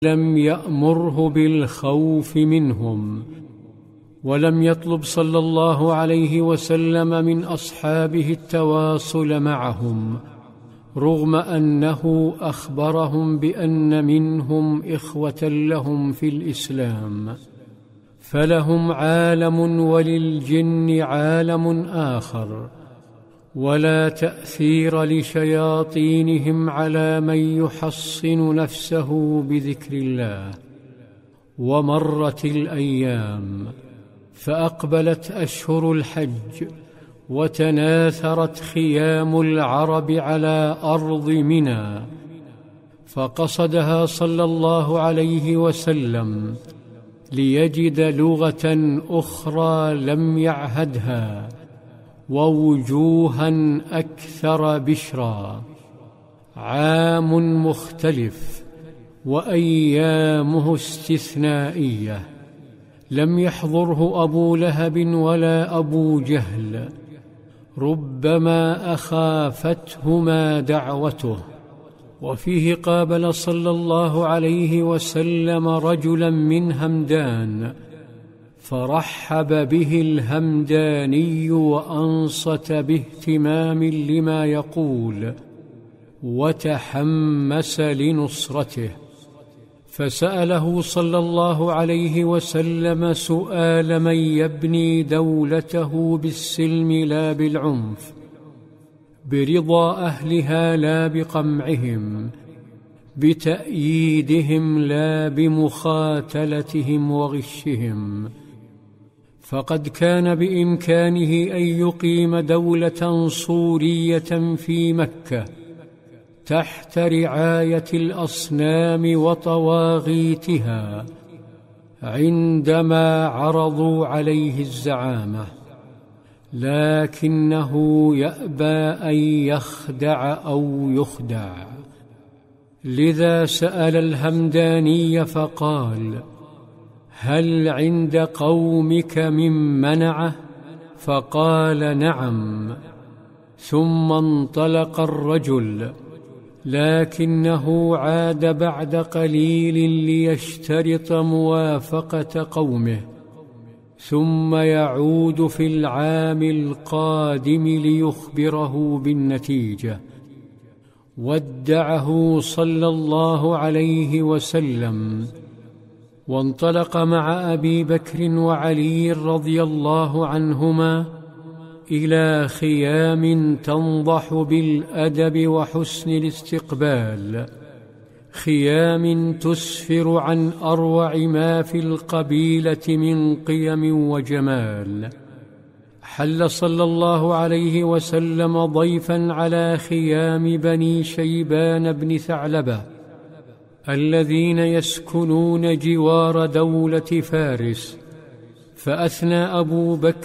لم يأمره بالخوف منهم، ولم يطلب صلى الله عليه وسلم من أصحابه التواصل معهم، رغم أنه أخبرهم بأن منهم إخوة لهم في الإسلام، فلهم عالم وللجن عالم آخر، ولا تأثير لشياطينهم على من يحصن نفسه بذكر الله. ومرت الأيام، فأقبلت أشهر الحج، وتناثرت خيام العرب على أرض منى، فقصدها صلى الله عليه وسلم ليجد لغة أخرى لم يعهدها، ووجوها أكثر بشرا. عام مختلف وأيامه استثنائية، لم يحضره أبو لهب ولا أبو جهل، ربما أخافتهما دعوته. وفيه قابل صلى الله عليه وسلم رجلا من همدان، فرحب به الهمداني وأنصت باهتمام لما يقول، وتحمس لنصرته، فسأله صلى الله عليه وسلم سؤال من يبني دولته بالسلم لا بالعنف، برضا أهلها لا بقمعهم، بتأييدهم لا بمخاتلتهم وغشهم. فقد كان بإمكانه أن يقيم دولة صورية في مكة تحت رعاية الأصنام وطواغيتها، عندما عرضوا عليه الزعامة، لكنه يأبى أن يخدع أو يخدع، لذا سأل الهمداني فقال: هل عند قومك من منعه؟ فقال: نعم. ثم انطلق الرجل، لكنه عاد بعد قليل ليشترط موافقة قومه، ثم يعود في العام القادم ليخبره بالنتيجة. ودعه صلى الله عليه وسلم، وانطلق مع أبي بكر وعلي رضي الله عنهما إلى خيام تنضح بالأدب وحسن الاستقبال، خيام تسفر عن أروع ما في القبيلة من قيم وجمال. حل صلى الله عليه وسلم ضيفا على خيام بني شيبان بن ثعلبة الذين يسكنون جوار دولة فارس، فأثنى أبو بكر